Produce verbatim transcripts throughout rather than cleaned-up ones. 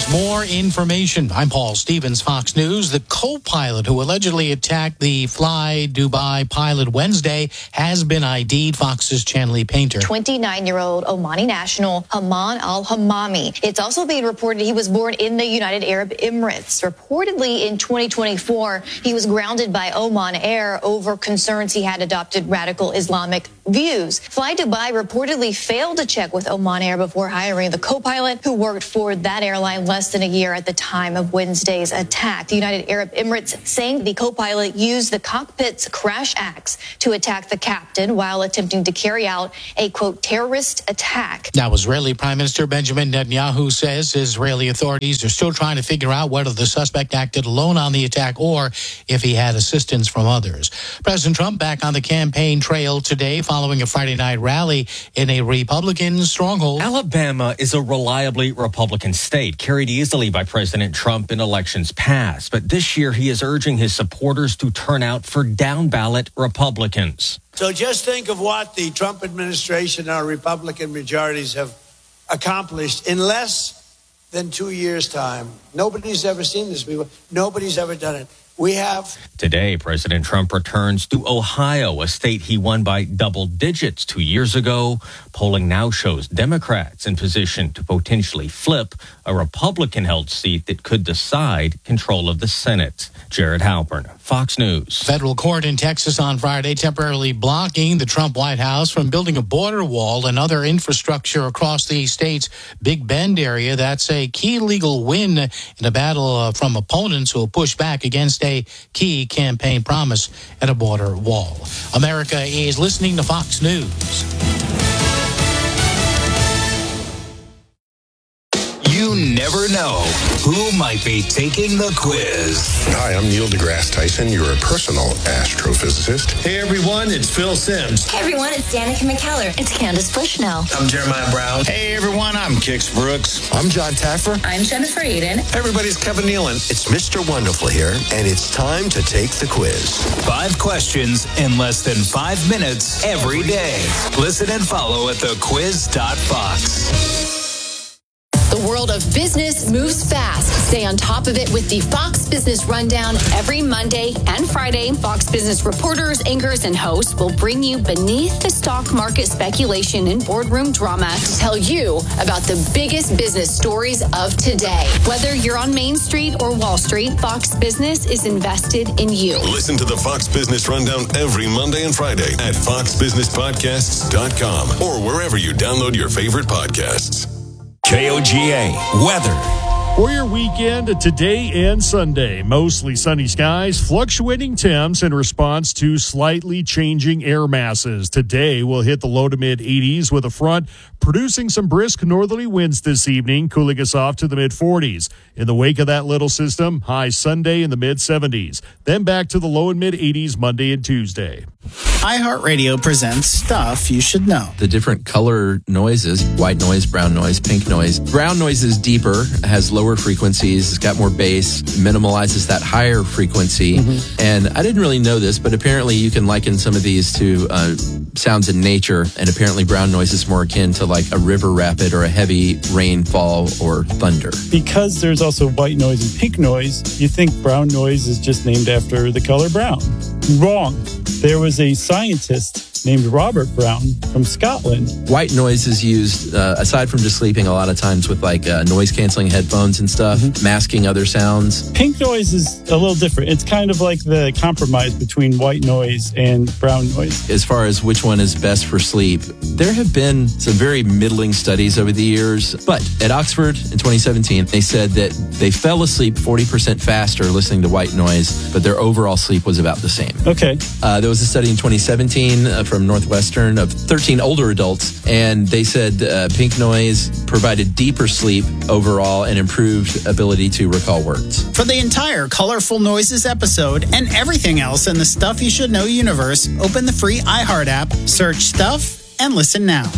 There's more information. I'm Paul Stevens, Fox News. The co-pilot who allegedly attacked the Fly Dubai pilot Wednesday has been I D'd. Fox's Chanley Painter. twenty-nine-year-old Omani national Haman al-Hamami. It's also being reported he was born in the United Arab Emirates. Reportedly in twenty twenty-four, he was grounded by Oman Air over concerns he had adopted radical Islamic views. Fly Dubai reportedly failed to check with Oman Air before hiring the co-pilot who worked for that airline less than a year at the time of Wednesday's attack. The United Arab Emirates saying the co-pilot used the cockpit's crash axe to attack the captain while attempting to carry out a, quote, terrorist attack. Now, Israeli Prime Minister Benjamin Netanyahu says Israeli authorities are still trying to figure out whether the suspect acted alone on the attack or if he had assistance from others. President Trump back on the campaign trail today following a Friday night rally in a Republican stronghold. Alabama is a reliably Republican state, carried easily by President Trump in elections past. But this year, he is urging his supporters to turn out for down-ballot Republicans. So just think of what the Trump administration and our Republican majorities have accomplished in less than two years' time. Nobody's ever seen this before. Nobody's ever done it. We have. Today, President Trump returns to Ohio, a state he won by double digits two years ago. Polling now shows Democrats in position to potentially flip a Republican-held seat that could decide control of the Senate. Jared Halpern, Fox News. Federal court in Texas on Friday temporarily blocking the Trump White House from building a border wall and other infrastructure across the state's Big Bend area. That's a key legal win in a battle uh, from opponents who will push back against a key campaign promise at a border wall. America is listening to Fox News. You never know who might be taking the quiz. Hi, I'm Neil deGrasse Tyson, your personal astrophysicist. Hey everyone, it's Phil Simms. Hey everyone, it's Danica McKellar. It's Candace Bushnell. I'm Jeremiah Brown. Hey everyone, I'm Kix Brooks. I'm John Taffer. I'm Jennifer Aiden. Everybody's Kevin Nealon. It's Mister Wonderful here, and it's time to take the quiz. Five questions in less than five minutes every day. Listen and follow at the quiz dot fox. The world of business moves fast. Stay on top of it with the Fox Business Rundown every Monday and Friday. Fox Business reporters, anchors, and hosts will bring you beneath the stock market speculation and boardroom drama to tell you about the biggest business stories of today. Whether you're on Main Street or Wall Street, Fox Business is invested in you. Listen to the Fox Business Rundown every Monday and Friday at fox business podcasts dot com or wherever you download your favorite podcasts. K O G A weather. For your weekend, today and Sunday, mostly sunny skies, fluctuating temps in response to slightly changing air masses. Today, we'll hit the low to mid eighties with a front producing some brisk northerly winds this evening, cooling us off to the mid forties. In the wake of that little system, high Sunday in the mid seventies. Then back to the low and mid eighties Monday and Tuesday. iHeartRadio presents Stuff You Should Know. The different color noises, white noise, brown noise, pink noise. Brown noise is deeper, has lower frequencies, it's got more bass, minimalizes that higher frequency. Mm-hmm. And I didn't really know this, but apparently you can liken some of these to uh, sounds in nature. And apparently brown noise is more akin to like a river rapid or a heavy rainfall or thunder. Because there's also white noise and pink noise, you think brown noise is just named after the color brown. Wrong. There was a scientist named Robert Brown from Scotland. White noise is used, uh, aside from just sleeping, a lot of times with like uh, noise-canceling headphones and stuff, mm-hmm. masking other sounds. Pink noise is a little different. It's kind of like the compromise between white noise and brown noise. As far as which one is best for sleep, there have been some very middling studies over the years. But at Oxford in twenty seventeen, they said that they fell asleep forty percent faster listening to white noise, but their overall sleep was about the same. Okay. Uh, there was a study in twenty seventeen uh, from Northwestern of thirteen older adults, and they said uh, pink noise provided deeper sleep overall and improved ability to recall words. For the entire Colorful Noises episode and everything else in the Stuff You Should Know universe, open the free iHeart app, search Stuff, and listen now.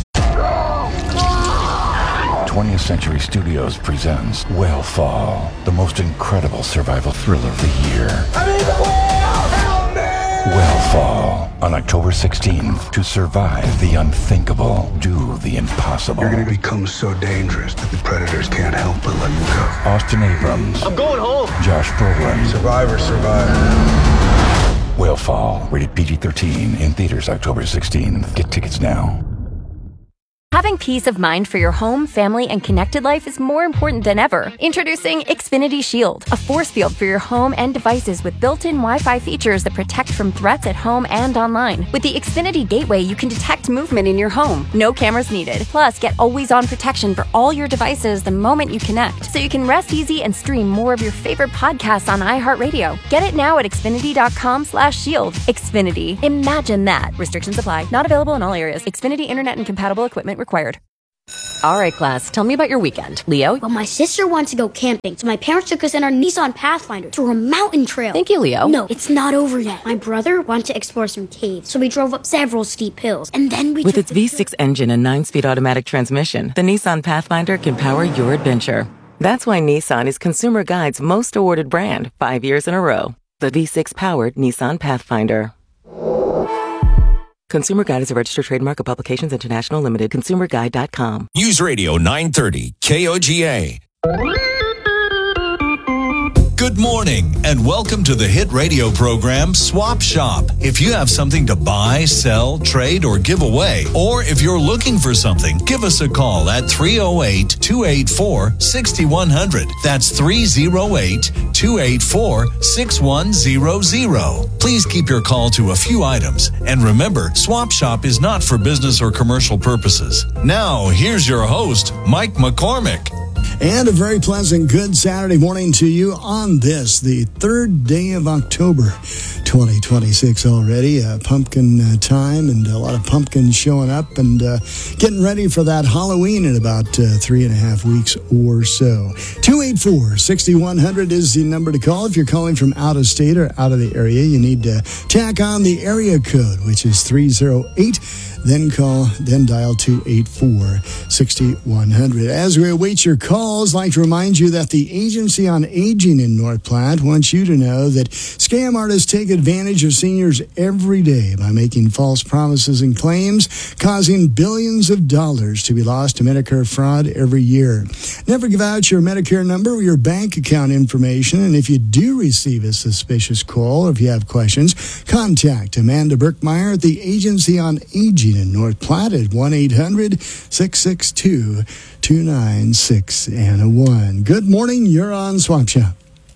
twentieth Century Studios presents Whale Fall, the most incredible survival thriller of the year. I'm in the whale! Help me! Wellfall on October sixteenth. To survive the unthinkable, do the impossible. You're going to become so dangerous that the predators can't help but let you go. Austin Abrams. I'm going home. Josh Brolin. Survivor, survivor. Wellfall, rated P G thirteen, in theaters October sixteenth. Get tickets now. Having peace of mind for your home, family, and connected life is more important than ever. Introducing Xfinity Shield, a force field for your home and devices with built-in Wi-Fi features that protect from threats at home and online. With the Xfinity Gateway, you can detect movement in your home. No cameras needed. Plus, get always-on protection for all your devices the moment you connect, so you can rest easy and stream more of your favorite podcasts on iHeartRadio. Get it now at Xfinity.com slash shield. Xfinity. Imagine that. Restrictions apply. Not available in all areas. Xfinity Internet and compatible equipment required. All right, class, tell me about your weekend. Leo? Well, my sister wants to go camping, so my parents took us in our Nissan Pathfinder to a mountain trail. Thank you, Leo. No, it's not over yet. My brother wanted to explore some caves, so we drove up several steep hills, and then we With took its V six engine and nine-speed automatic transmission, the Nissan Pathfinder can power your adventure. That's why Nissan is Consumer Guide's most awarded brand, five years in a row. The V six-powered Nissan Pathfinder. Consumer Guide is a registered trademark of Publications International Limited. consumer guide dot com. News Radio nine thirty, K O G A. Good morning and welcome to the hit radio program Swap Shop. If you have something to buy, sell, trade, or give away, or if you're looking for something, give us a call at three oh eight, two eight four, six one zero zero. That's three oh eight, two eight four, six one zero zero. Please keep your call to a few items. And remember, Swap Shop is not for business or commercial purposes. Now, here's your host, Mike McCormick. And a very pleasant good Saturday morning to you on this, the third day of October, twenty twenty-six already. Uh, pumpkin uh, time and a lot of pumpkins showing up and uh, getting ready for that Halloween in about uh, three and a half weeks or so. two eight four, six one zero zero is the number to call. If you're calling from out of state or out of the area, you need to tack on the area code, which is three oh eight. Then call, then dial two eight four, six one zero zero. As we await your calls, I'd like to remind you that the Agency on Aging in North Platte wants you to know that scam artists take advantage of seniors every day by making false promises and claims, causing billions of dollars to be lost to Medicare fraud every year. Never give out your Medicare number or your bank account information, and if you do receive a suspicious call or if you have questions, contact Amanda Berkmeyer at the Agency on Aging in North Platte at one eight hundred, six six two, two nine six one. Good morning. You're on Swap Shop.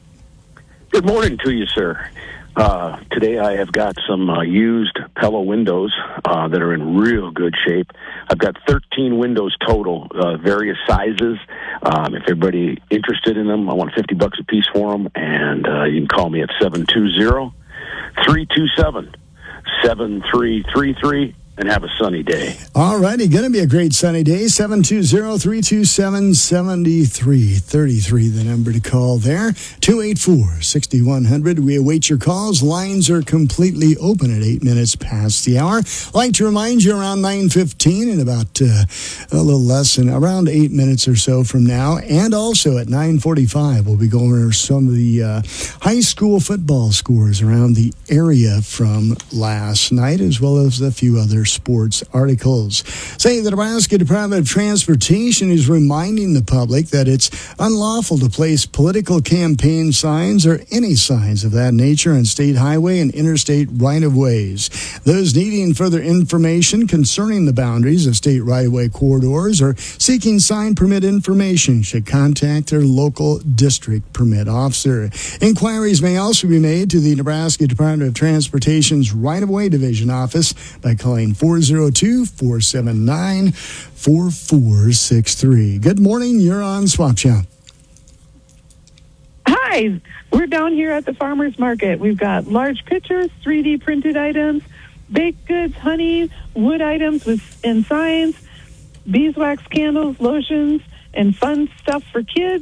Good morning to you, sir. Uh, today I have got some uh, used Pella windows uh, that are in real good shape. I've got thirteen windows total, uh, various sizes. Um, if everybody interested in them, I want fifty bucks a piece for them, and uh, you can call me at seven two zero, three two seven, seven three three three. And have a sunny day. All righty. Going to be a great sunny day. seven two zero, three two seven, seven three three three, the number to call there. two eight four, six one zero zero. We await your calls. Lines are completely open at eight minutes past the hour. I'd like to remind you around nine fifteen, in about uh, a little less than around eight minutes or so from now. And also at nine forty-five, we'll be going over some of the uh, high school football scores around the area from last night, as well as a few other sports articles. Say the Nebraska Department of Transportation is reminding the public that it's unlawful to place political campaign signs or any signs of that nature on state highway and interstate right-of-ways. Those needing further information concerning the boundaries of state right-of-way corridors or seeking sign permit information should contact their local district permit officer. Inquiries may also be made to the Nebraska Department of Transportation's right-of-way division office by calling four oh two, four seven nine, four four six three. Good morning. You're on Swap Shop. Hi. We're down here at the farmers market. We've got large pictures, three D printed items, baked goods, honey, wood items with and signs, beeswax candles, lotions, and fun stuff for kids.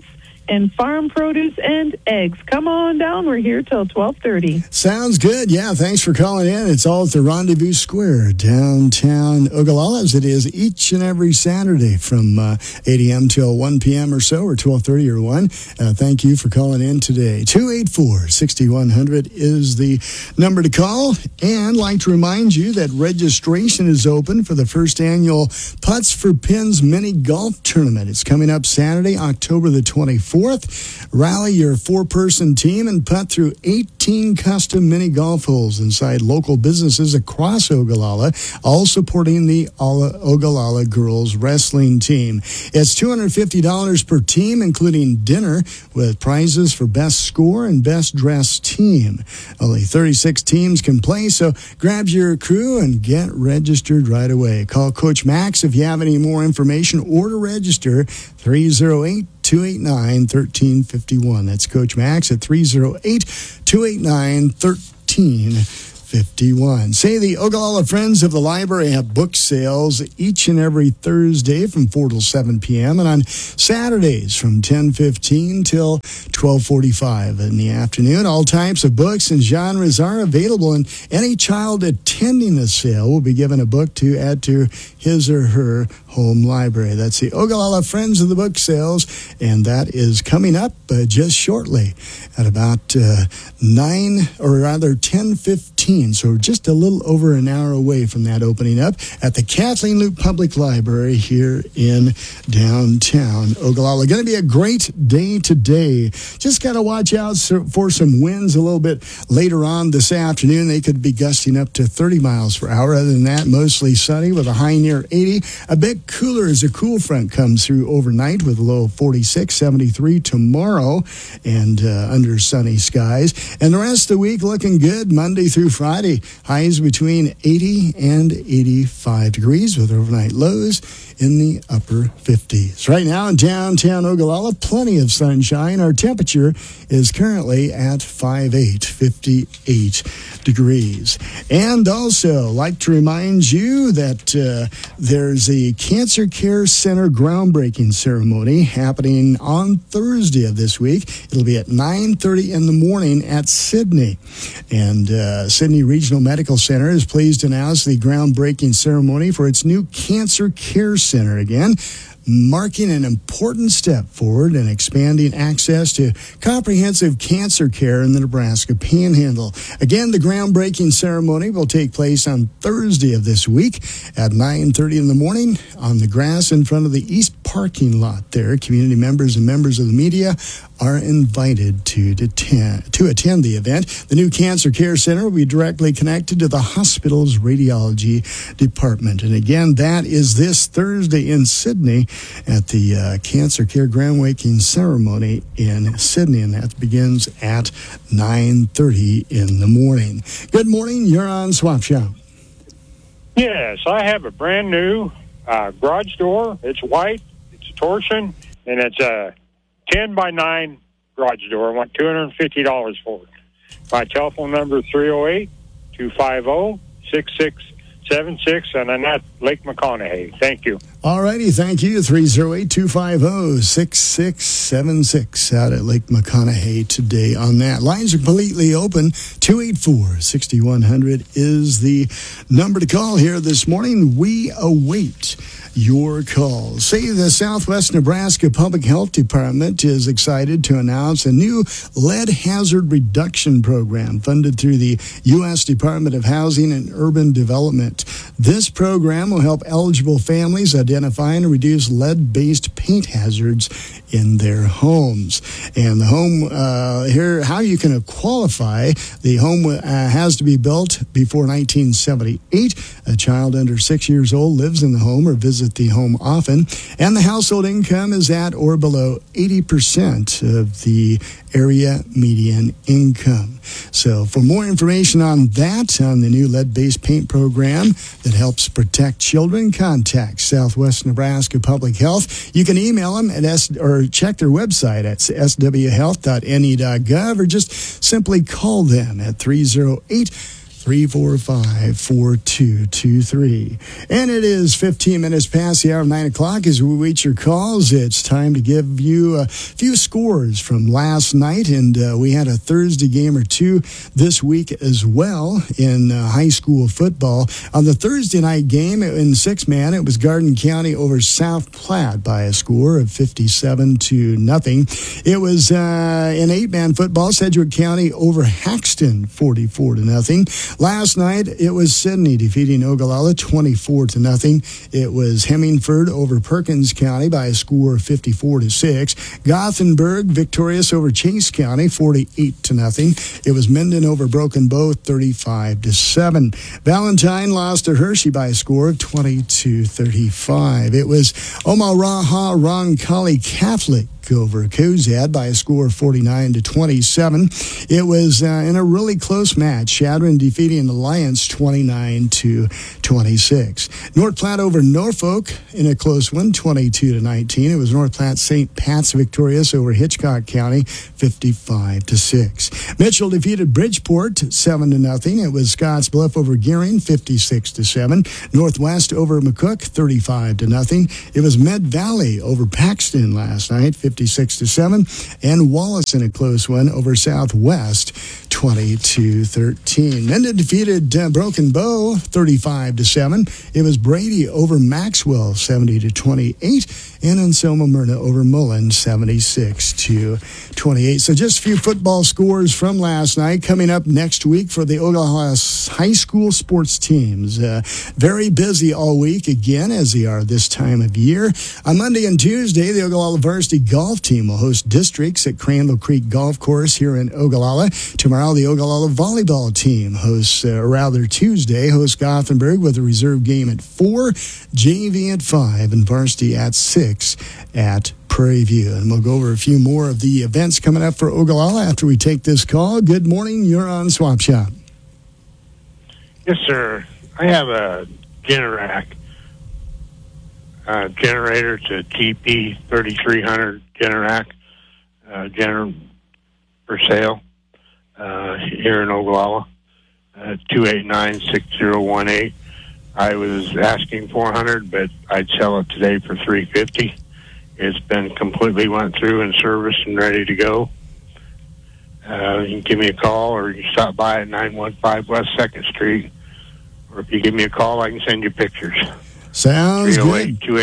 and farm produce and eggs. Come on down. We're here till twelve thirty. Sounds good. Yeah, thanks for calling in. It's all at the Rendezvous Square, downtown Ogallala, as it is each and every Saturday from uh, eight a.m. till one p.m. or so, or twelve thirty or one. Uh, thank you for calling in today. two eight four, six one zero zero is the number to call. And like to remind you that registration is open for the first annual Putts for Pins mini golf tournament. It's coming up Saturday, October the twenty-fourth. Rally your four-person team and putt through eighteen custom mini golf holes inside local businesses across Ogallala, all supporting the Ogallala girls wrestling team. It's two hundred fifty dollars per team, including dinner, with prizes for best score and best dressed team. Only thirty-six teams can play, so grab your crew and get registered right away. Call Coach Max if you have any more information or to register, three oh eight, two eight nine, one three five one. That's Coach Max at three oh eight, two eight nine, one three five one. Say the Ogallala Friends of the Library have book sales each and every Thursday from four till seven p.m. and on Saturdays from ten fifteen till twelve forty-five in the afternoon. All types of books and genres are available, and any child attending the sale will be given a book to add to his or her home library. That's the Ogallala Friends of the Book Sales, and that is coming up uh, just shortly at about uh, nine, or rather ten fifteen. So just a little over an hour away from that opening up at the Kathleen Loop Public Library here in downtown Ogallala. Going to be a great day today. Just got to watch out for some winds a little bit later on this afternoon. They could be gusting up to thirty miles per hour. Other than that, mostly sunny with a high near eighty. A bit cooler as a cool front comes through overnight with a low of forty-six, seventy-three tomorrow, and uh, under sunny skies. And the rest of the week looking good Monday through Friday. Highs between eighty and eighty-five degrees with overnight lows in the upper fifties. Right now in downtown Ogallala, plenty of sunshine. Our temperature is currently at five eight, fifty-eight degrees. And also, like to remind you that uh, there's a Cancer Care Center groundbreaking ceremony happening on Thursday of this week. It'll be at nine thirty in the morning at Sydney. And uh, Sydney Regional Medical Center is pleased to announce the groundbreaking ceremony for its new Cancer Care Center again, marking an important step forward in expanding access to comprehensive cancer care in the Nebraska Panhandle. Again, the groundbreaking ceremony will take place on Thursday of this week at nine thirty in the morning on the grass in front of the east parking lot there. Community members and members of the media are invited to attend, to attend the event. The new Cancer Care Center will be directly connected to the hospital's radiology department. And again, that is this Thursday in Sydney at the uh, Cancer Care groundbreaking ceremony in Sydney, and that begins at nine thirty in the morning. Good morning. You're on Swap Shop. Yes, I have a brand new uh, garage door. It's white. It's a torsion, and it's a ten by nine garage door. I want two hundred fifty dollars for it. My telephone number is three oh eight, two five oh, six six seven six, and I'm at Lake McConaughey. Thank you. All righty, thank you. three oh eight, two five oh, six six seven six out at Lake McConaughey today on that. Lines are completely open. two eight four, six one zero zero is the number to call here this morning. We await your calls. Say the Southwest Nebraska Public Health Department is excited to announce a new lead hazard reduction program funded through the U S Department of Housing and Urban Development. This program will help eligible families identify and reduce lead-based paint hazards in their homes. And the home, uh, here, how you can qualify, the home uh, has to be built before nineteen seventy-eight. A child under six years old lives in the home or visits the home often, and the household income is at or below eighty percent of the area median income. So for more information on that, on the new lead-based paint program that helps protect children, contact Southwest Nebraska Public Health. You can email them at S, or check their website at s w health dot n e dot gov, or just simply call them at three oh eight, three four five, four two two three. And it is fifteen minutes past the hour of nine o'clock as we wait your calls. It's time to give you a few scores from last night, and uh, we had a Thursday game or two this week as well in uh, high school football. On the Thursday night game in six-man, it was Garden County over South Platte by a score of fifty-seven to nothing. It was uh, in eight-man football, Sedgwick County over Haxton, forty-four to nothing. Last night, it was Sydney defeating Ogallala twenty-four to nothing. It was Hemingford over Perkins County by a score of fifty-four to six. Gothenburg victorious over Chase County forty-eight to nothing. It was Minden over Broken Bow thirty-five to seven. Valentine lost to Hershey by a score of twenty-two thirty-five. It was Omaha Roncalli Catholic over Cozad by a score of forty-nine to twenty-seven. It was uh, in a really close match. Shadron defeating Alliance twenty-nine to twenty-six. North Platte over Norfolk in a close one, twenty-two to nineteen. It was North Platte Saint Pat's victorious over Hitchcock County, fifty-five to six. Mitchell defeated Bridgeport seven to nothing. It was Scotts Bluff over Gearing, fifty-six to seven. Northwest over McCook, thirty-five to nothing. It was Med Valley over Paxton last night, fifty-six to seven, and Wallace in a close one over Southwest, twenty-two thirteen. Minden defeated uh, Broken Bow, thirty-five to seven. It was Brady over Maxwell, seventy to twenty-eight, and Anselmo Myrna over Mullen, seventy-six to twenty-eight. So just a few football scores from last night. Coming up next week for the Ogallala high school sports teams. Uh, very busy all week again, as they are this time of year. On Monday and Tuesday, the Ogallala Varsity Golf Team will host districts at Crandall Creek Golf Course here in Ogallala. Tomorrow, the Ogallala Volleyball Team hosts, uh, or rather Tuesday, hosts Gothenburg with a reserve game at four, J V at five, and Varsity at six at Prairie View. And we'll go over a few more of the events coming up for Ogallala after we take this call. Good morning. You're on Swap Shop. Yes, sir. I have a Generac uh, generator to T P thirty-three hundred Generac uh, gener- for sale uh, here in Ogallala, uh, two eight nine, six zero one eight. I was asking four hundred, but I'd sell it today for three fifty. It's been completely went through and serviced and ready to go. Uh, you can give me a call, or you can stop by at nine one five West second Street. Or if you give me a call, I can send you pictures. Sounds good. two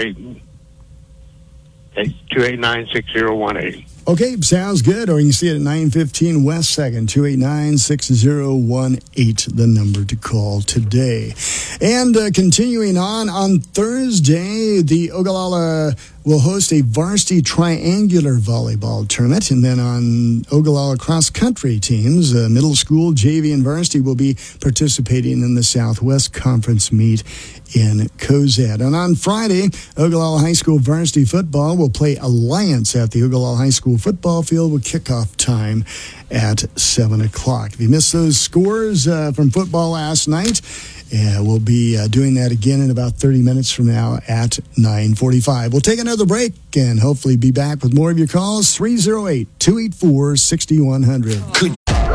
eight nine, six zero one eight. Okay, sounds good. Or you can see it at nine fifteen West second, two eight nine, six zero one eight, the number to call today. And uh, continuing on, on Thursday, the Ogallala will host a varsity triangular volleyball tournament. And then on Ogallala cross-country teams, uh, middle school, J V, and varsity will be participating in the Southwest Conference meet in Cozad. And on Friday, Ogallala High School varsity football will play Alliance at the Ogallala High School football field with kickoff time at seven o'clock. If you missed those scores uh, from football last night, yeah, we'll be uh, doing that again in about thirty minutes from now at nine forty-five. We'll take another break and hopefully be back with more of your calls. three oh eight, two eight four, six one zero zero.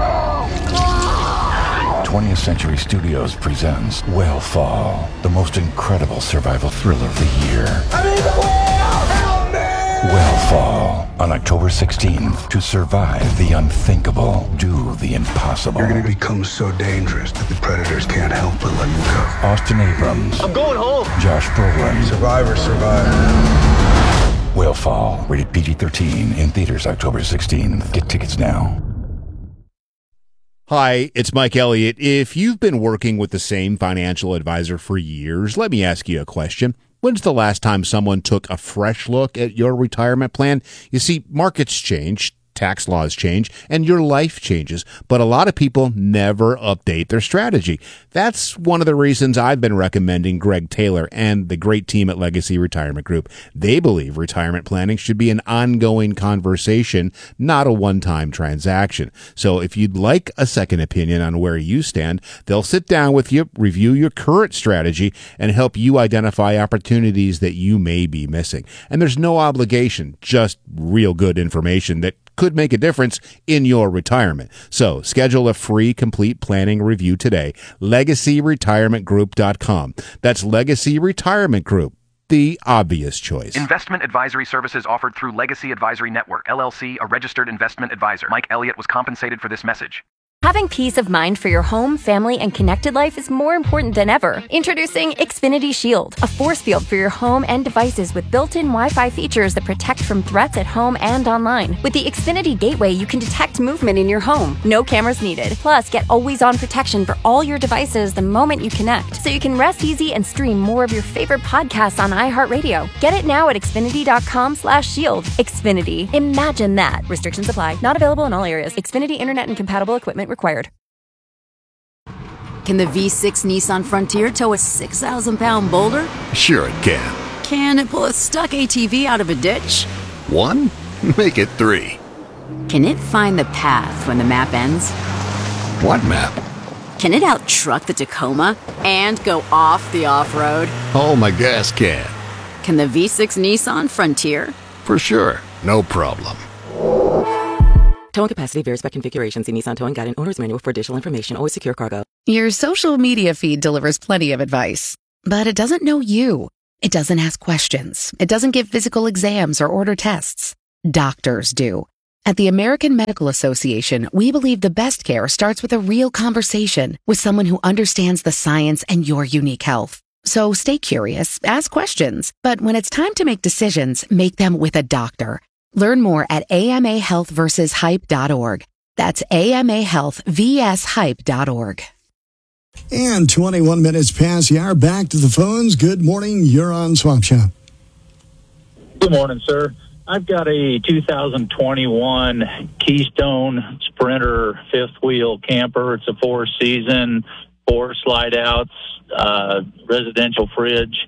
twentieth Century Studios presents Whale Fall, the most incredible survival thriller of the year. I mean, the whale! Help me! Whale Fall, on October sixteenth. To survive the unthinkable, do the impossible. You're going to become so dangerous that the predators can't help but let you go. Austin Abrams. I'm going home. Josh Brolin. Survivor, survivor. Whale Fall, rated P G thirteen, in theaters October sixteenth. Get tickets now. Hi, it's Mike Elliott. If you've been working with the same financial advisor for years, let me ask you a question. When's the last time someone took a fresh look at your retirement plan? You see, markets change, tax laws change, and your life changes, but a lot of people never update their strategy. That's one of the reasons I've been recommending Greg Taylor and the great team at Legacy Retirement Group. They believe retirement planning should be an ongoing conversation, not a one-time transaction. So if you'd like a second opinion on where you stand, they'll sit down with you, review your current strategy, and help you identify opportunities that you may be missing. And there's no obligation, just real good information that could make a difference in your retirement. So schedule a free complete planning review today. legacy retirement group dot com. That's Legacy Retirement Group, the obvious choice. Investment advisory services offered through Legacy Advisory Network, L L C, a registered investment advisor. Mike Elliott was compensated for this message. Having peace of mind for your home, family, and connected life is more important than ever. Introducing Xfinity Shield, a force field for your home and devices with built-in Wi-Fi features that protect from threats at home and online. With the Xfinity Gateway, you can detect movement in your home. No cameras needed. Plus, get always-on protection for all your devices the moment you connect, so you can rest easy and stream more of your favorite podcasts on iHeartRadio. Get it now at xfinity.com slash shield. Xfinity. Imagine that. Restrictions apply. Not available in all areas. Xfinity Internet and compatible equipment required. Can the V six Nissan Frontier tow a six thousand pound boulder? Sure it can. Can it pull a stuck A T V out of a ditch? One? Make it three. Can it find the path when the map ends? What map? Can it out-truck the Tacoma and go off the off-road? Oh, my gas can. Can the V six Nissan Frontier? For sure. No problem. Towing capacity varies by configuration. See Nissan Towing Guide and Owner's Manual for additional information. Always secure cargo. Your social media feed delivers plenty of advice, but it doesn't know you. It doesn't ask questions. It doesn't give physical exams or order tests. Doctors do. At the American Medical Association, we believe the best care starts with a real conversation with someone who understands the science and your unique health. So stay curious, ask questions, but when it's time to make decisions, make them with a doctor. Learn more at A M A health versus hype dot org. That's A M A health versus hype dot org. And twenty-one minutes past the hour. Back to the phones. Good morning. You're on Swap Shop. Good morning, sir. I've got a two thousand twenty-one Keystone Sprinter fifth wheel camper. It's a four season, four slide outs, uh, residential fridge,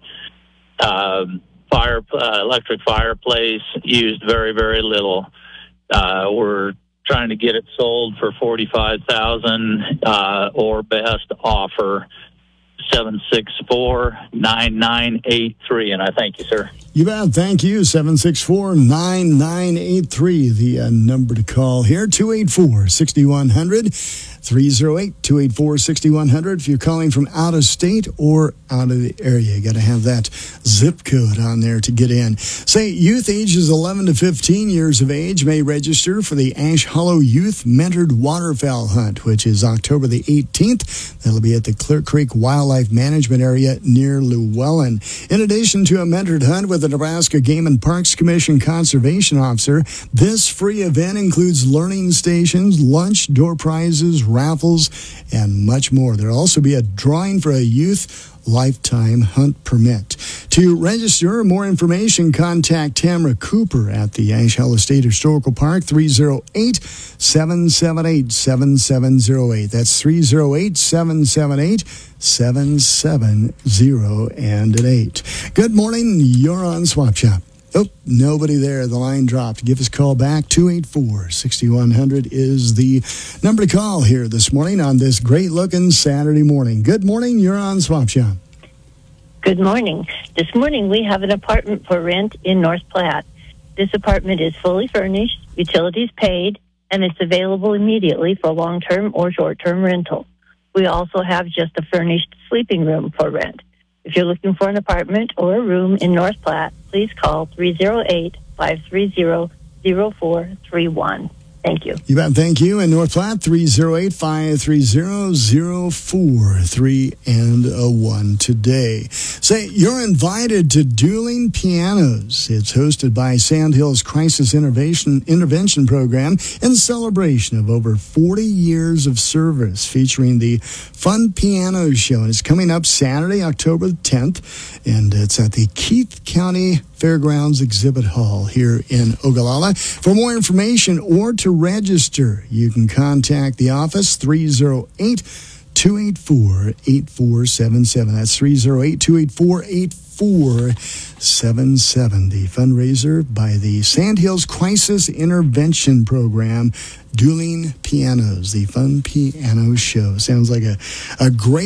um, fire, uh, electric fireplace, used very, very little. Uh, we're trying to get it sold for forty-five thousand dollars uh, or best offer seven six four, nine nine eight three. And I thank you, sir. You bet. Thank you. seven six four, nine nine eight three, the uh, number to call here. two eight four, six one zero zero, three oh eight, two eight four, six one zero zero. If you're calling from out of state or out of the area, you got to have that zip code on there to get in. Say youth ages eleven to fifteen years of age may register for the Ash Hollow Youth Mentored Waterfowl Hunt, which is October the eighteenth. That'll be at the Clear Creek Wildlife Management Area near Llewellyn. In addition to a mentored hunt with the Nebraska Game and Parks Commission Conservation Officer, this free event includes learning stations, lunch, door prizes, raffles, and much more. There'll also be a drawing for a youth lifetime hunt permit. To register or more information, contact Tamara Cooper at the Ash Hollow State Historical Park, three oh eight, seven seven eight, seven seven oh eight. That's three oh eight, seven seven eight, seven seven oh eight. Good morning. You're on Swap Shop. Oh, nobody there. The line dropped. Give us a call back. two eight four, six one zero zero is the number to call here this morning on this great-looking Saturday morning. Good morning. You're on Swap Shop. Good morning. This morning we have an apartment for rent in North Platte. This apartment is fully furnished, utilities paid, and it's available immediately for long-term or short-term rental. We also have just a furnished sleeping room for rent. If you're looking for an apartment or a room in North Platte, please call three oh eight, five three zero, zero four three one. Thank you. You bet. Thank you. In North Platte, three oh eight, five three zero, zero four three and a one today. Say, you're invited to Dueling Pianos. It's hosted by Sandhills Crisis Intervention, Intervention Program in celebration of over forty years of service, featuring the Fun Piano Show. And it's coming up Saturday, October tenth, and it's at the Keith County Fairgrounds Exhibit Hall here in Ogallala. For more information or to register, you can contact the office, three oh eight, two eight four, eight four seven seven. That's three oh eight, two eight four, eight four seven seven. The fundraiser by the Sandhills Crisis Intervention Program, Dueling Pianos, the Fun Piano Show. Sounds like a, a great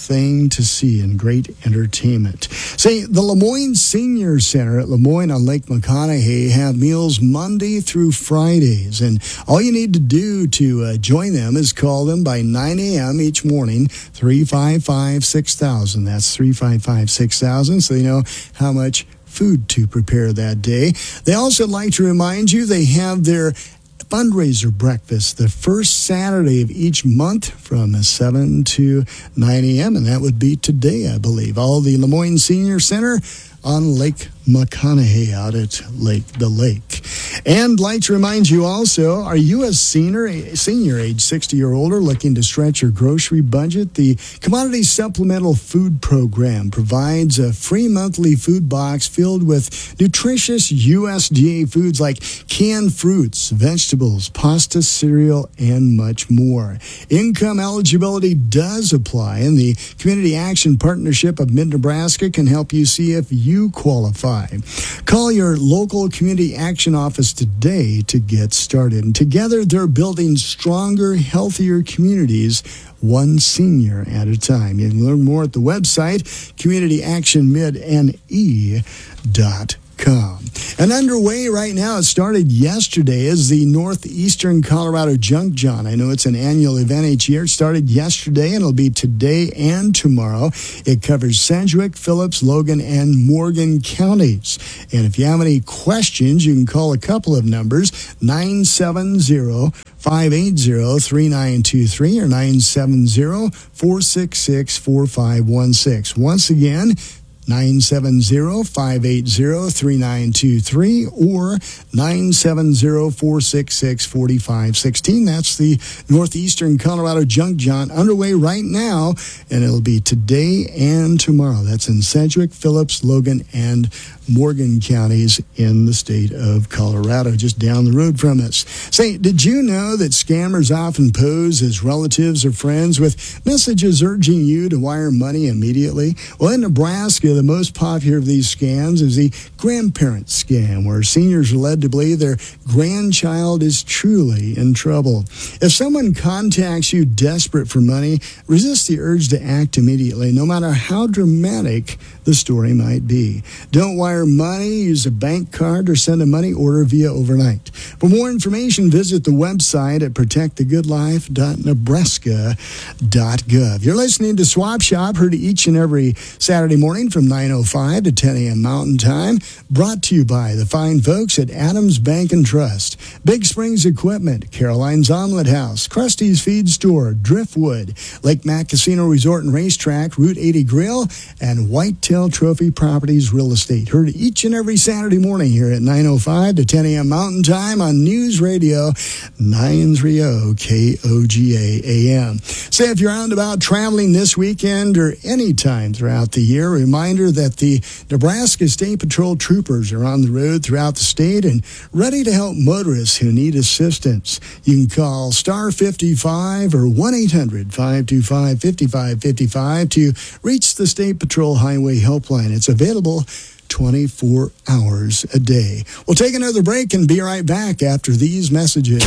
thing to see and great entertainment. Say, the Lemoyne Senior Center at Lemoyne on Lake McConaughey have meals Monday through Fridays. And all you need to do to uh, join them is call them by nine a.m. each morning, three five five, six thousand. That's three five five, six thousand, so you know how much food to prepare that day. They also like to remind you they have their fundraiser breakfast the first Saturday of each month from seven to nine a.m., and that would be today, I believe. All the Lemoyne Senior Center on Lake McConaughey out at Lake the Lake. And like to remind you also, are you a senior, senior age sixty or older looking to stretch your grocery budget? The Commodity Supplemental Food Program provides a free monthly food box filled with nutritious U S D A foods like canned fruits, vegetables, pasta, cereal, and much more. Income eligibility does apply, and the Community Action Partnership of Mid-Nebraska can help you see if you qualify. Call your local community action office today to get started. And together, they're building stronger, healthier communities, one senior at a time. You can learn more at the website, community action mid n e dot com. And underway right now, it started yesterday, is the Northeastern Colorado Junk John. I know it's an annual event each year. It started yesterday, and it'll be today and tomorrow. It covers Sedgwick, Phillips, Logan, and Morgan counties. And if you have any questions, you can call a couple of numbers, nine seven zero, five eight zero, three nine two three or nine seven zero, four six six, four five one six. Once again, nine seven zero, five eight zero, three nine two three or nine seven zero, four six six, four five one six. That's the Northeastern Colorado Junk John underway right now, and it'll be today and tomorrow. That's in Sedgwick, Phillips, Logan, and Morgan counties in the state of Colorado, just down the road from us. Say, did you know that scammers often pose as relatives or friends with messages urging you to wire money immediately? Well, in Nebraska, the most popular of these scams is the grandparent scam, where seniors are led to believe their grandchild is truly in trouble. If someone contacts you desperate for money, resist the urge to act immediately, no matter how dramatic the story might be. Don't wire money, use a bank card, or send a money order via overnight. For more information, visit the website at protect the good life dot nebraska dot gov. You're listening to Swap Shop, heard each and every Saturday morning from nine oh five to ten a.m. Mountain Time. Brought to you by the fine folks at Adams Bank and Trust, Big Springs Equipment, Caroline's Omelet House, Krusty's Feed Store, Driftwood, Lake Mac Casino Resort and Racetrack, Route eighty Grill, and Whitetail Trophy Properties Real Estate. Heard each and every Saturday morning here at nine oh five to ten a.m. Mountain Time on News Radio nine thirty K O G A A M. Say, if you're out and about traveling this weekend or any time throughout the year, a reminder that the Nebraska State Patrol troopers are on the road throughout the state and ready to help motorists who need assistance. You can call star fifty-five or one eight hundred, five two five, five five five five to reach the State Patrol Highway Helpline. It's available twenty-four hours a day. We'll take another break and be right back after these messages.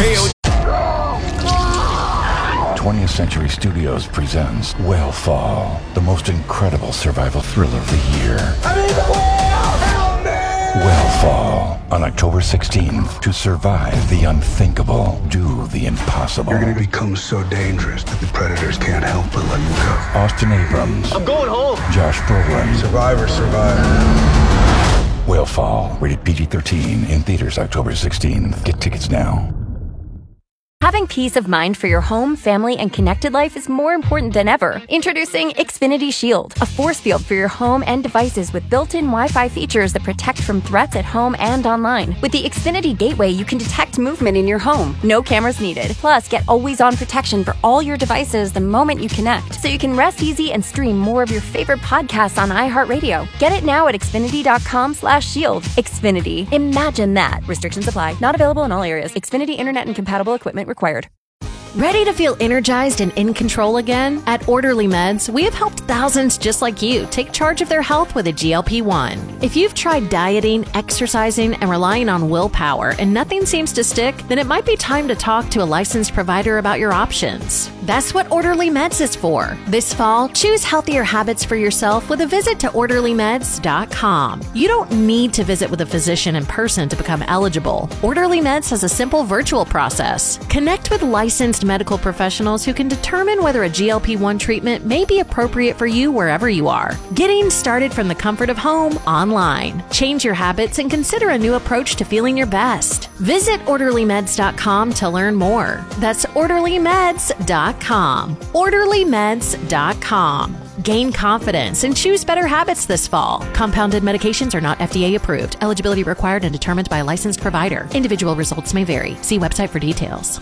twentieth Century Studios presents Whalefall, the most incredible survival thriller of the year. I mean, the whale! Help me! Whalefall, on October sixteenth. To survive the unthinkable, do the impossible. You're going to become so dangerous that the predators can't help but let you go. Austin Abrams. I'm going home. Josh Brolin. Survivor, survivor. Whalefall, rated P G thirteen, in theaters October sixteenth. Get tickets now. Having peace of mind for your home, family, and connected life is more important than ever. Introducing Xfinity Shield, a force field for your home and devices with built-in Wi-Fi features that protect from threats at home and online. With the Xfinity Gateway, you can detect movement in your home. No cameras needed. Plus, get always-on protection for all your devices the moment you connect, so you can rest easy and stream more of your favorite podcasts on iHeartRadio. Get it now at xfinity.com slash shield. Xfinity. Imagine that. Restrictions apply. Not available in all areas. Xfinity Internet and compatible equipment required. Ready to feel energized and in control again? At Orderly Meds, we have helped thousands just like you take charge of their health with a G L P one. If you've tried dieting, exercising, and relying on willpower and nothing seems to stick, then it might be time to talk to a licensed provider about your options. That's what Orderly Meds is for. This fall, choose healthier habits for yourself with a visit to orderly meds dot com. You don't need to visit with a physician in person to become eligible. Orderly Meds has a simple virtual process. Connect with licensed medical professionals who can determine whether a G L P one treatment may be appropriate for you wherever you are. Getting started from the comfort of home online. Change your habits and consider a new approach to feeling your best. Visit orderly meds dot com to learn more. That's orderly meds dot com. orderly meds dot com. Gain confidence and choose better habits this fall. Compounded medications are not F D A approved. Eligibility required and determined by a licensed provider. Individual results may vary. See website for details.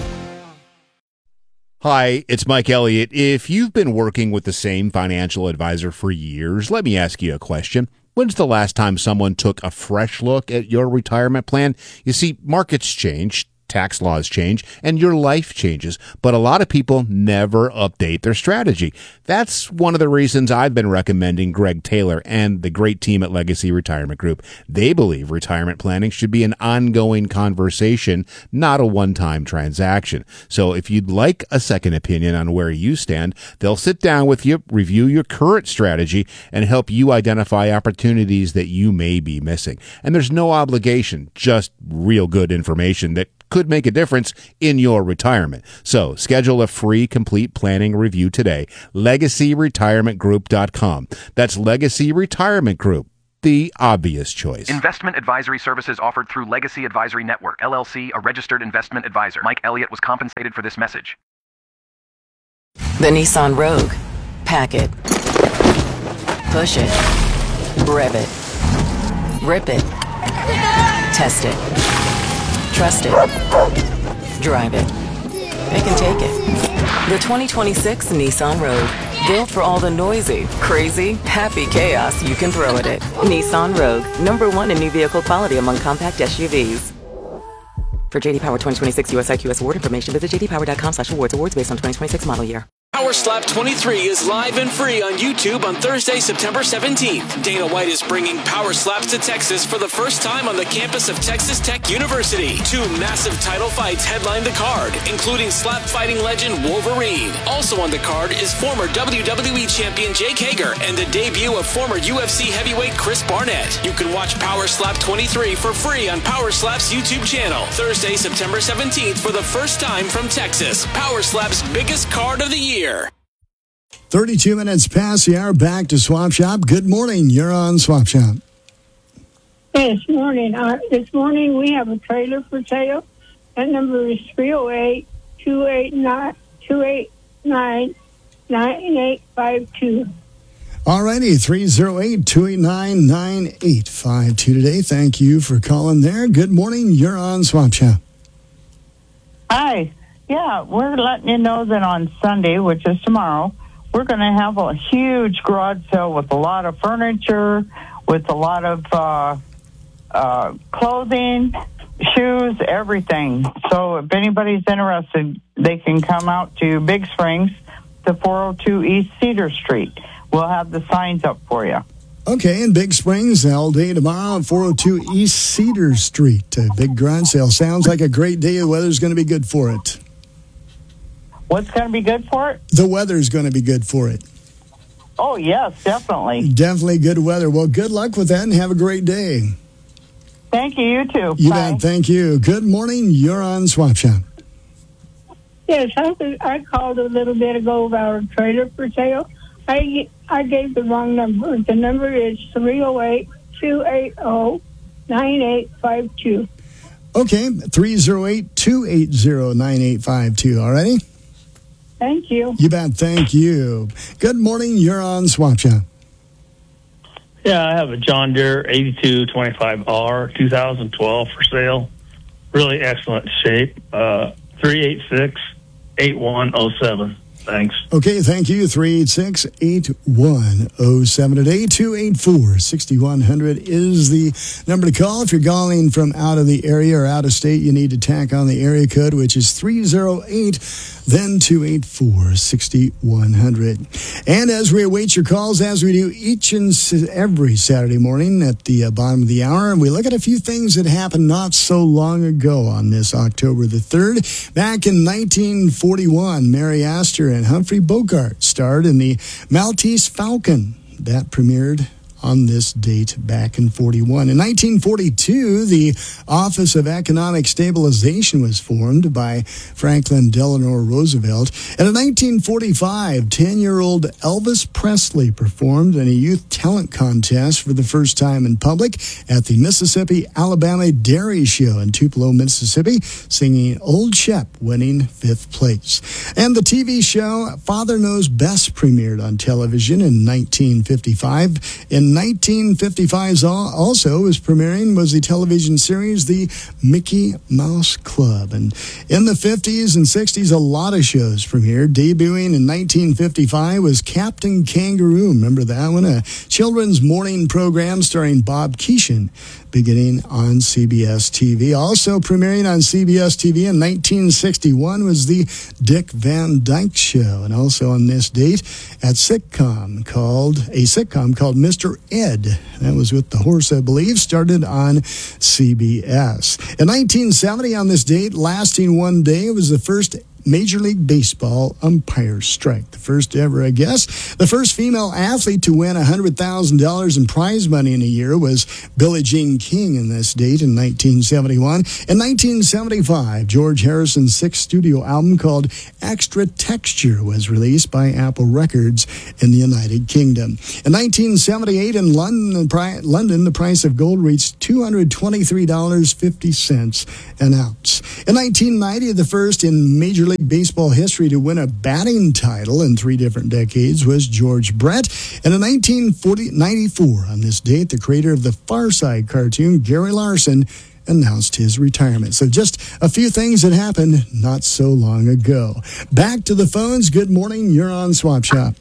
Hi, it's Mike Elliott. If you've been working with the same financial advisor for years, let me ask you a question. When's the last time someone took a fresh look at your retirement plan? You see, markets change, tax laws change, and your life changes, but a lot of people never update their strategy. That's one of the reasons I've been recommending Greg Taylor and the great team at Legacy Retirement Group. They believe retirement planning should be an ongoing conversation, not a one-time transaction. So if you'd like a second opinion on where you stand, they'll sit down with you, review your current strategy, and help you identify opportunities that you may be missing. And there's no obligation, just real good information that could make a difference in your retirement. So schedule a free complete planning review today. legacy retirement group dot com. That's Legacy Retirement Group, the obvious choice. Investment advisory services offered through Legacy Advisory Network, L L C, a registered investment advisor. Mike Elliott was compensated for this message. The Nissan Rogue. Pack it. Push it. Rev it. Rip it. Test it. Trust it. Drive it. They can take it. The twenty twenty-six Nissan Rogue. Built for all the noisy, crazy, happy chaos you can throw at it. Nissan Rogue. Number one in new vehicle quality among compact S U Vs. For J D Power twenty twenty-six U S I Q S award information, visit j d power dot com slash awards. Awards based on twenty twenty-six model year. Power Slap twenty-three is live and free on YouTube on Thursday, September seventeenth. Dana White is bringing Power Slaps to Texas for the first time on the campus of Texas Tech University. Two massive title fights headline the card, including slap fighting legend Wolverine. Also on the card is former W W E champion Jake Hager and the debut of former U F C heavyweight Chris Barnett. You can watch Power Slap twenty-three for free on Power Slap's YouTube channel. Thursday, September seventeenth for the first time from Texas. Power Slap's biggest card of the year. thirty-two minutes past the hour, back to Swap Shop. Good morning. You're on Swap Shop. Yes, morning. Uh, this morning we have a trailer for sale. That number is three oh eight, two eight nine, nine eight five two. All righty, three oh eight, two eight nine, nine eight five two today. Thank you for calling there. Good morning. You're on Swap Shop. Hi. Yeah, we're letting you know that on Sunday, which is tomorrow, we're going to have a huge garage sale with a lot of furniture, with a lot of uh, uh, clothing, shoes, everything. So if anybody's interested, they can come out to Big Springs, to four oh two East Cedar Street. We'll have the signs up for you. Okay, in Big Springs, all day tomorrow at four oh two East Cedar Street. A big garage sale. Sounds like a great day. The weather's going to be good for it. What's going to be good for it? The weather's going to be good for it. Oh, yes, definitely. Definitely good weather. Well, good luck with that and have a great day. Thank you, you too. You Bye. bet. Thank you. Good morning. You're on Swap Shop. Yes, I, I called a little bit ago about a trailer for sale. I, I gave the wrong number. The number is three oh eight, two eight oh, nine eight five two. Okay, three oh eight, two eight oh, nine eight five two. All righty? Thank you. You bet. Thank you. Good morning. You're on Swap Shop. Yeah, I have a John Deere eighty-two twenty-five R two thousand twelve for sale. Really excellent shape. Uh, three eight six, eight one oh seven. Thanks. Okay, thank you. three eight six, eight one zero seven today. two eight four, six one zero zero is the number to call. If you're calling from out of the area or out of state, you need to tack on the area code, which is three oh eight, then two eight four, six one zero zero. And as we await your calls, as we do each and every Saturday morning at the uh, bottom of the hour, we look at a few things that happened not so long ago on this October the third. Back in nineteen forty-one, Mary Astor and Humphrey Bogart starred in the Maltese Falcon. That premiered on this date back in forty-one. In nineteen forty-two, the Office of Economic Stabilization was formed by Franklin Delano Roosevelt. And in nineteen forty-five, ten-year-old Elvis Presley performed in a youth talent contest for the first time in public at the Mississippi-Alabama Dairy Show in Tupelo, Mississippi, singing Old Shep, winning fifth place. And the T V show Father Knows Best premiered on television in nineteen fifty-five. In nineteen fifty-five also was premiering was the television series The Mickey Mouse Club. And in the fifties and sixties, a lot of shows premiered. Debuting in nineteen fifty-five was Captain Kangaroo. Remember that one? A children's morning program starring Bob Keeshan, beginning on C B S T V. Also premiering on C B S T V in nineteen sixty-one was The Dick Van Dyke Show. And also on this date, at sitcom called, a sitcom called Mister Ed. That was with the horse, I believe, started on C B S. In nineteen seventy, on this date, lasting one day, was the first Major League Baseball umpire strike. The first ever, I guess. The first female athlete to win one hundred thousand dollars in prize money in a year was Billie Jean King in this date in nineteen seventy-one. In nineteen seventy-five, George Harrison's sixth studio album called Extra Texture was released by Apple Records in the United Kingdom. In nineteen seventy-eight, in London, London the price of gold reached two hundred twenty-three dollars and fifty cents an ounce. In nineteen ninety, the first in Major League Baseball history to win a batting title in three different decades was George Brett. And in nineteen ninety-four, on this date, the creator of the Far Side cartoon, Gary Larson, announced his retirement. So just a few things that happened not so long ago. Back to the phones. Good morning. You're on Swap Shop.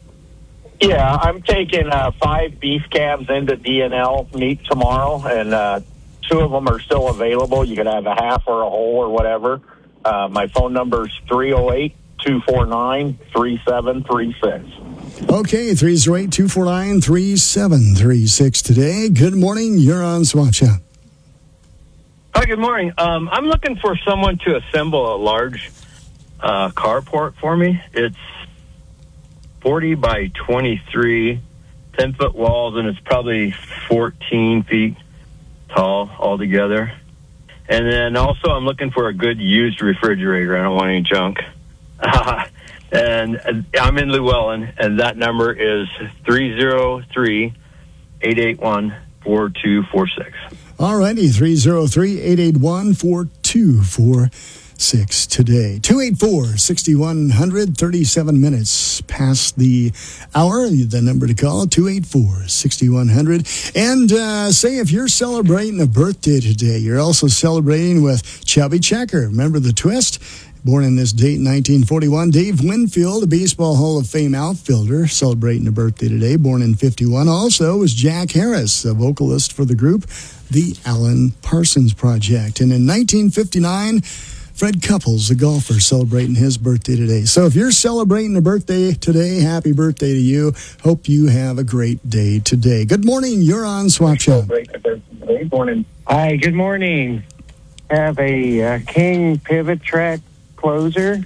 Yeah, I'm taking uh, five beef calves into D N L meat tomorrow, and uh, two of them are still available. You can have a half or a whole or whatever. Uh, my phone number is three oh eight, two four nine, three seven three six. Okay, three oh eight, two four nine, three seven three six today. Good morning. You're on Swap Shop. Hi, good morning. Um, I'm looking for someone to assemble a large uh, carport for me. It's forty by twenty-three, ten-foot walls, and it's probably fourteen feet tall altogether. And then also I'm looking for a good used refrigerator. I don't want any junk. Uh, and I'm in Llewellyn, and that number is three oh three, eight eight one, four two four six. All righty, three oh three, eight eight one, four two four six today. two eight four, six one zero zero, thirty-seven minutes past the hour. The number to call, two eight four, six one zero zero. And uh, say if you're celebrating a birthday today, you're also celebrating with Chubby Checker. Remember the twist? Born in this date, nineteen forty-one, Dave Winfield, a Baseball Hall of Fame outfielder, celebrating a birthday today, born in fifty-one. Also was Jack Harris, a vocalist for the group, the Alan Parsons Project. And in nineteen fifty-nine, Fred Couples, a golfer, celebrating his birthday today. So if you're celebrating a birthday today, happy birthday to you. Hope you have a great day today. Good morning. You're on Swap Shop. Good morning. Hi, good morning. Have a uh, King pivot track closer,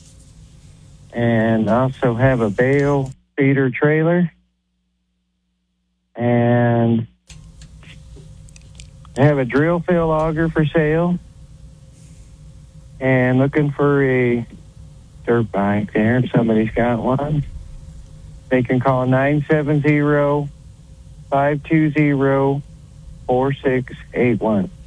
and also have a bale feeder trailer, and have a drill fill auger for sale, and looking for a dirt bike there. If somebody's got one, they can call nine seven zero, five two zero, four six eight one.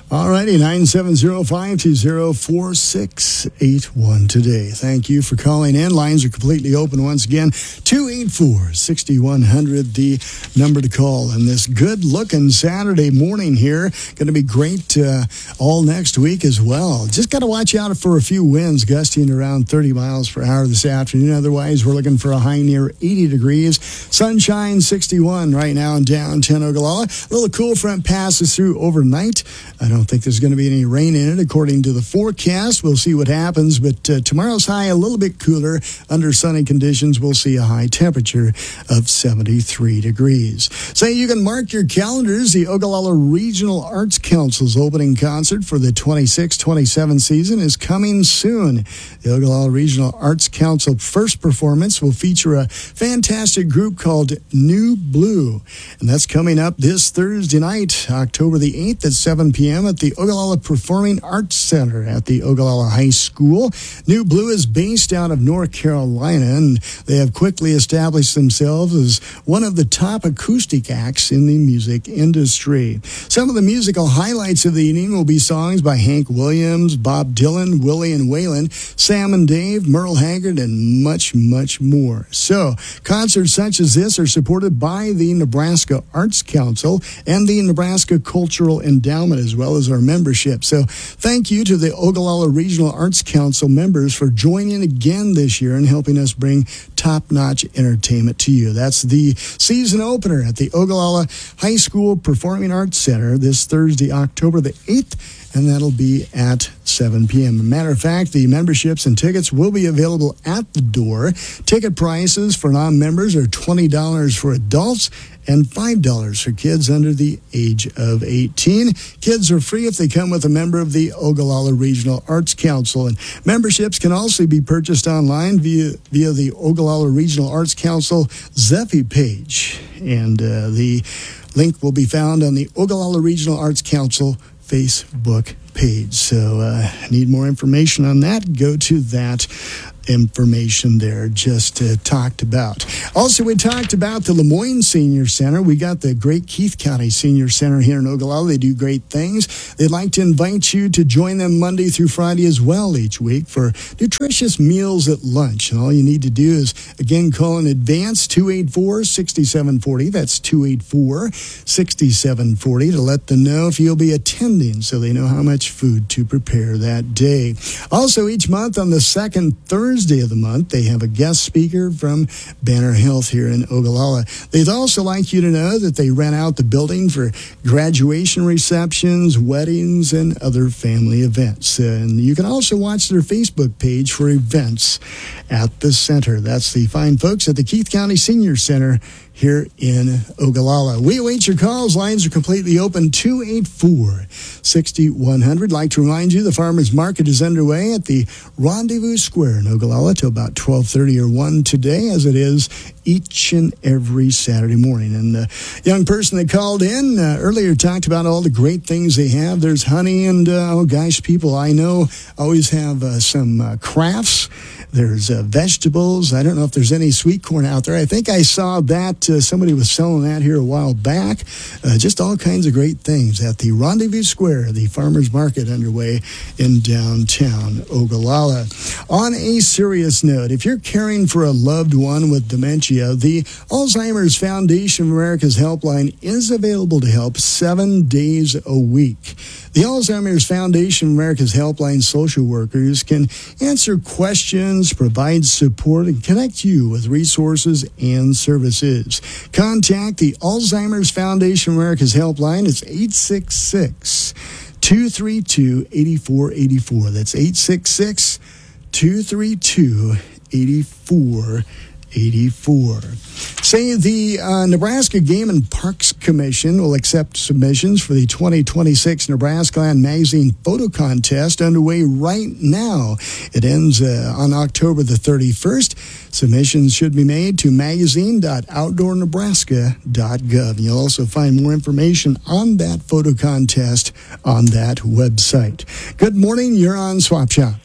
All righty, nine seven zero, five two zero, four six eight one today. Thank you for calling in. Lines are completely open once again. two eight four, six one zero zero, the number to call. And this good-looking Saturday morning here, going to be great uh, all next week as well. Just got to watch out for a few winds gusting around thirty miles per hour this afternoon. Otherwise, we're looking for a high near eighty degrees. Sunshine sixty-one right now in downtown Ogallala. A little cool front passes through overnight. I don't think there's going to be any rain in it according to the forecast. We'll see what happens, but uh, tomorrow's high a little bit cooler. Under sunny conditions, we'll see a high temperature of seventy-three degrees. So you can mark your calendars. The Ogallala Regional Arts Council's opening concert for the twenty-six twenty-seven season is coming soon. The Ogallala Regional Arts Council first performance will feature a fantastic group called New Blue, and that's coming up this Thursday night, October the eighth at seven p.m. at the Ogallala Performing Arts Center at the Ogallala High School. New Blue is based out of North Carolina, and they have quickly established themselves as one of the top acoustic acts in the music industry. Some of the musical highlights of the evening will be songs by Hank Williams, Bob Dylan, Willie and Waylon, Sam and Dave, Merle Haggard, and much, much more. So, concerts such as this are supported by the Nebraska Arts Council and the Nebraska Cultural Endowment, as well as our membership. So thank you to the Ogallala Regional Arts Council members for joining again this year and helping us bring top-notch entertainment to you. That's the season opener at the Ogallala High School Performing Arts Center this Thursday, October the eighth, and that'll be at seven p.m. As a matter of fact, the memberships and tickets will be available at the door. Ticket prices for non-members are twenty dollars for adults and five dollars for kids under the age of eighteen. Kids are free if they come with a member of the Ogallala Regional Arts Council. And memberships can also be purchased online via via the Ogallala Regional Arts Council Zephy page. And uh, the link will be found on the Ogallala Regional Arts Council Facebook page. So uh, need more information on that, go to that information there just uh, talked about. Also, we talked about the Lemoyne Senior Center. We got the great Keith County Senior Center here in Ogallala. They do great things. They'd like to invite you to join them Monday through Friday as well each week for nutritious meals at lunch. And all you need to do is, again, call in advance two eight four, six seven four zero. That's two eight four, six seven four zero to let them know if you'll be attending so they know how much food to prepare that day. Also, each month on the second Thursday Thursday of the month, they have a guest speaker from Banner Health here in Ogallala. They'd also like you to know that they rent out the building for graduation receptions, weddings, and other family events. And you can also watch their Facebook page for events at the center. That's the fine folks at the Keith County Senior Center here in Ogallala. We await your calls. Lines are completely open, two eight four, six one zero zero. Like to remind you, the farmers market is underway at the Rendezvous Square in Ogallala till about twelve thirty or one today, as it is each and every Saturday morning. And the young person that called in uh, earlier talked about all the great things they have. There's honey and, uh, oh gosh, people I know always have uh, some uh, crafts. There's uh, vegetables. I don't know if there's any sweet corn out there. I think I saw that. Uh, somebody was selling that here a while back. Uh, just all kinds of great things at the Rendezvous Square, the farmers market underway in downtown Ogallala. On a serious note, if you're caring for a loved one with dementia, the Alzheimer's Foundation of America's helpline is available to help seven days a week. The Alzheimer's Foundation of America's helpline social workers can answer questions, provide support, and connect you with resources and services. Contact the Alzheimer's Foundation of America's helpline. It's eight six six, two three two, eight four eight four. That's eight six six, two three two, eight four eight four. Say the uh, Nebraska Game and Parks Commission will accept submissions for the twenty twenty-six Nebraska Land Magazine Photo Contest underway right now. It ends uh, on October the thirty-first. Submissions should be made to magazine dot outdoor nebraska dot gov. You'll also find more information on that photo contest on that website. Good morning. You're on Swap Shop.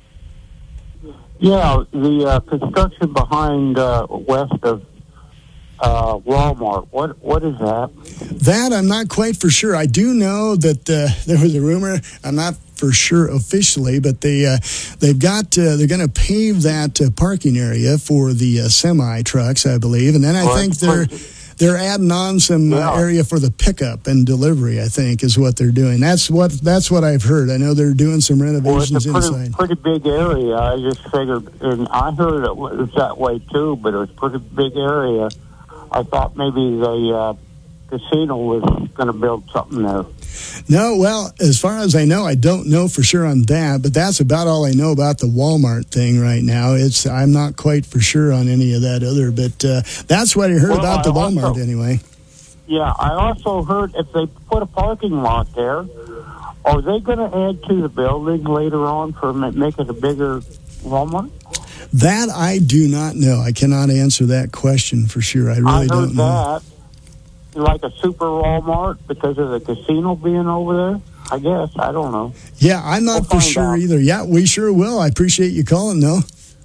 Yeah, the uh, construction behind uh, west of uh, Walmart. What what is that? That I'm not quite for sure. I do know that uh, there was a rumor. I'm not for sure officially, but they uh, they've got uh, they're going to pave that uh, parking area for the uh, semi trucks, I believe, and then I Well, think they're. They're adding on some Yeah. uh, area for the pickup and delivery, I think, is what they're doing. That's what that's what I've heard. I know they're doing some Well, renovations it's a pretty, inside. pretty big area. I just figured, and I heard it was that way too, but it was a pretty big area. I thought maybe the uh, casino was going to build something there. No, well, as far as I know, I don't know for sure on that, but that's about all I know about the Walmart thing right now. It's I'm not quite for sure on any of that other, but uh, that's what I heard Well, about the I Walmart also- anyway. Yeah, I also heard if they put a parking lot there, are they going to add to the building later on for ma- make it a bigger Walmart? That I do not know. I cannot answer that question for sure. I really I heard don't know. that. Like a super Walmart because of the casino being over there? I guess. I don't know. Yeah, I'm not We'll for find sure out. either. Yeah, we sure will. I appreciate you calling, though.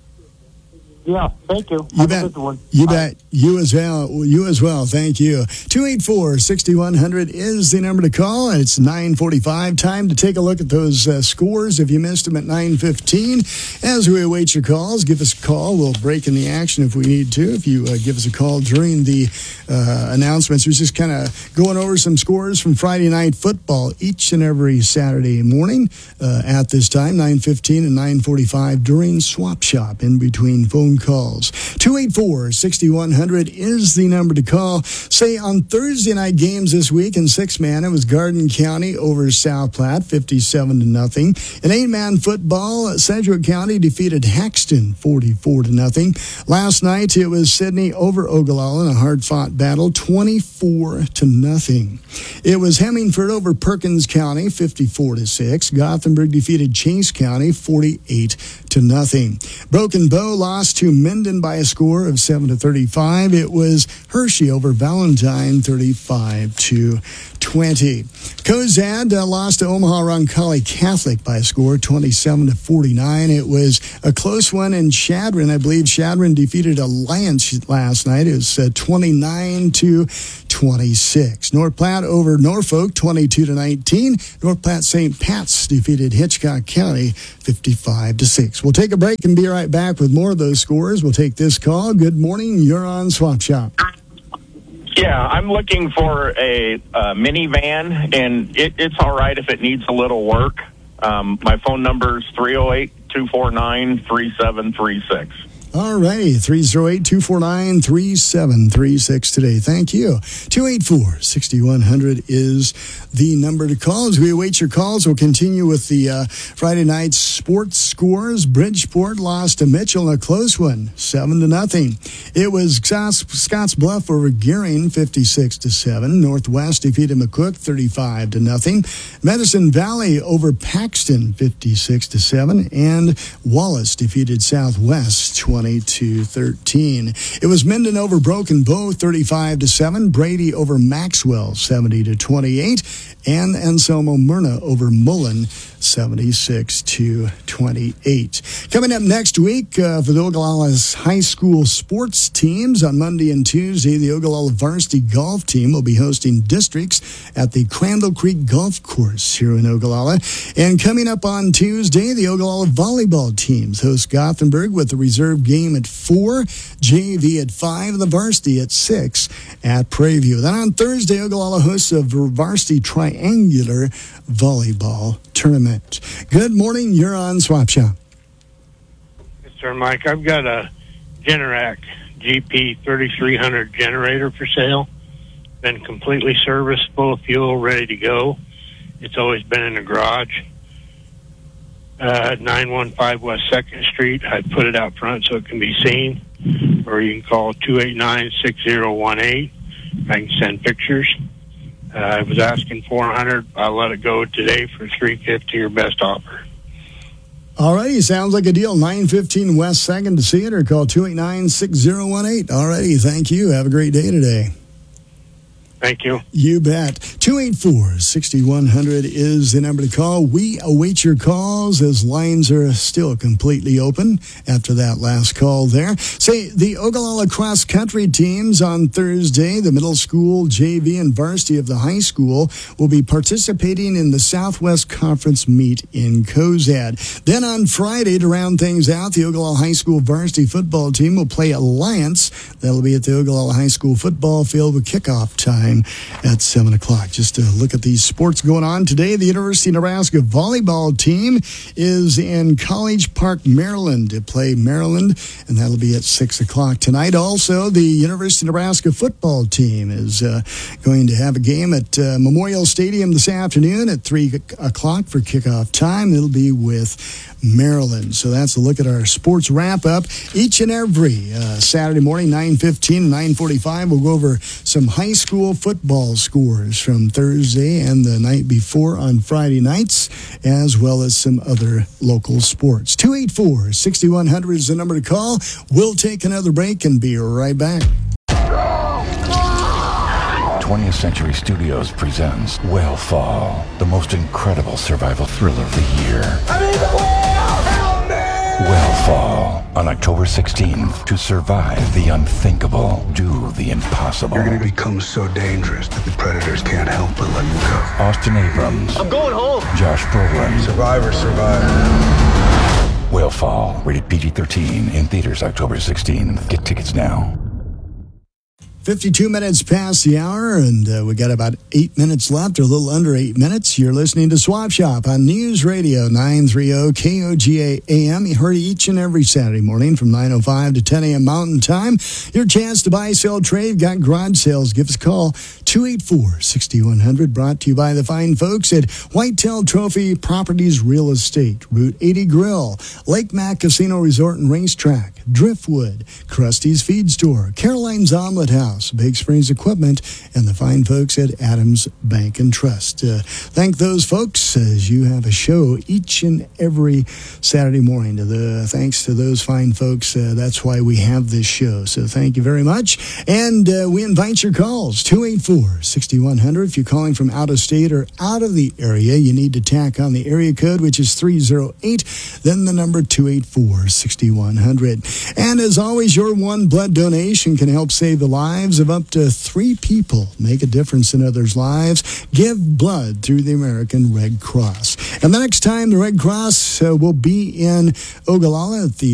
Yeah, thank you. You Have bet. a good one. You bet. You as well. You as well. Thank you. two eight four, six one zero zero is the number to call. And it's nine forty-five. Time to take a look at those uh, scores if you missed them at nine fifteen. As we await your calls, give us a call. We'll break in the action if we need to. If you uh, give us a call during the uh, announcements, we're just kind of going over some scores from Friday Night Football each and every Saturday morning uh, at this time, nine fifteen and nine forty-five during Swap Shop in between phone calls. two eight four, six one zero zero is the number to call. Say on Thursday night games this week in six man, it was Garden County over South Platte, fifty-seven to nothing. In eight man football, Sedgwick County defeated Haxton, forty-four to nothing. Last night, it was Sydney over Ogallala in a hard fought battle, twenty-four to nothing. It was Hemingford over Perkins County, fifty-four to six. Gothenburg defeated Chase County, forty-eight to nothing. Broken Bow lost to Minden by a score of seven to thirty-five. It was Hershey over Valentine, thirty-five to twenty. Cozad uh, lost to Omaha Roncalli Catholic by a score twenty-seven to forty-nine. It was a close one in Shadron. I believe Shadron defeated Alliance last night. It was uh, twenty-nine to twenty-six. North Platte over Norfolk, twenty-two to nineteen. North Platte Saint Pat's defeated Hitchcock County, fifty-five to six. We'll take a break and be right back with more of those scores. We'll take this call. Good morning. You're on Swap Shop. Yeah, I'm looking for a, uh minivan, and it, it's all right if it needs a little work. Um, my phone number is three oh eight, two four nine, three seven three six. All righty, three oh eight, two four nine, three seven three six today. Thank you. two eight four, six one zero zero is the number to call. As we await your calls, we'll continue with the uh, Friday night sports scores. Bridgeport lost to Mitchell in a close one, seven to nothing. It was Scotts, Scotts Bluff over Gearing, fifty-six to seven. Northwest defeated McCook, thirty-five to nothing. Medicine Valley over Paxton, fifty-six to seven. And Wallace defeated Southwest, twenty to thirteen. It was Minden over Broken Bow, thirty-five to seven. Brady over Maxwell, seventy to twenty-eight. And Anselmo Myrna over Mullen, seventy-six to twenty-eight. Coming up next week uh, for the Ogallala's high school sports teams on Monday and Tuesday, the Ogallala varsity golf team will be hosting districts at the Crandall Creek Golf Course here in Ogallala. And coming up on Tuesday, the Ogallala volleyball teams host Gothenburg with the reserve game at four, J V at five, the varsity at six at Prairie View. Then on Thursday, Ogallala hosts a varsity triangular volleyball tournament. Good morning. You're on Swap Shop. Mister Mike, I've got a Generac G P thirty-three hundred generator for sale. Been completely serviced, full of fuel, ready to go. It's always been in the garage. Uh, nine one five West second Street. I put it out front so it can be seen. Or you can call two eight nine, six zero one eight. I can send pictures. Uh, I was asking four hundred. I'll let it go today for three fifty, your best offer. All righty, sounds like a deal. nine fifteen West second to see it, or call two eight nine, six zero one eight. All righty, thank you. Have a great day today. Thank you. You bet. two eight four, six one zero zero is the number to call. We await your calls as lines are still completely open after that last call there. Say, the Ogallala cross country teams on Thursday, the middle school, J V, and varsity of the high school will be participating in the Southwest Conference meet in Cozad. Then on Friday, to round things out, the Ogallala High School varsity football team will play Alliance. That'll be at the Ogallala High School football field with kickoff time at seven o'clock. Just to look at these sports going on today, the University of Nebraska volleyball team is in College Park, Maryland to play Maryland, and that'll be at six o'clock tonight. Also, the University of Nebraska football team is uh, going to have a game at uh, Memorial Stadium this afternoon at three o'clock for kickoff time. It'll be with Maryland. So that's a look at our sports wrap-up. Each and every uh, Saturday morning, nine fifteen and nine forty-five, we'll go over some high school football scores from Thursday and the night before on Friday nights, as well as some other local sports. two eight four, six one zero zero is the number to call. We'll take another break and be right back. twentieth Century Studios presents Whale the most incredible survival thriller of the year. I mean, the whale! Help me! Whale on October sixteenth. To survive the unthinkable, do the impossible. You're going to become so dangerous that the predators can't help but let you go. Austin Abrams. I'm going home. Josh Brolin. Survivor, survivor. Whale rated P G thirteen, in theaters October sixteenth. Get tickets now. fifty-two minutes past the hour, and uh, we got about eight minutes left, or a little under eight minutes. You're listening to Swap Shop on News Radio nine thirty K O G A A M. You heard each and every Saturday morning from nine oh five to ten a.m. Mountain Time. Your chance to buy, sell, trade. Got garage sales. Give us a call. two eight four, six one zero zero. Brought to you by the fine folks at Whitetail Trophy Properties Real Estate, Route eighty Grill, Lake Mac Casino Resort and Racetrack, Driftwood, Krusty's Feed Store, Caroline's Omelet House, Big Springs Equipment, and the fine folks at Adams Bank and Trust. Uh, thank those folks as you have a show each and every Saturday morning. To the thanks to those fine folks, uh, that's why we have this show. So thank you very much. And uh, we invite your calls, two eight four, six one zero zero. If you're calling from out of state or out of the area, you need to tack on the area code, which is three oh eight, then the number two eight four, six one zero zero. And as always, your one blood donation can help save the lives of up to three people. Make a difference in others' lives. Give blood through the American Red Cross. And the next time the Red Cross uh, will be in Ogallala at the